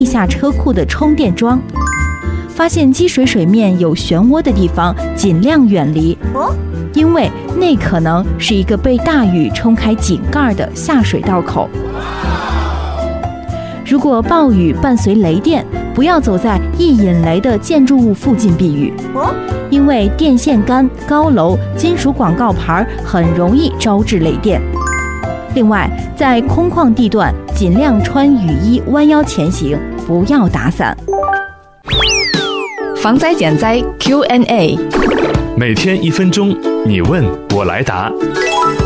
地下车库的充电桩。发现积水水面有漩涡的地方，尽量远离，因为那可能是一个被大雨冲开井盖的下水道口。如果暴雨伴随雷电，不要走在易引雷的建筑物附近避雨，因为电线杆、高楼、金属广告牌很容易招致雷电。另外，在空旷地段尽量穿雨衣，弯腰前行，不要打伞。 防灾减灾 Q&A， 每天1分钟，你问我来答。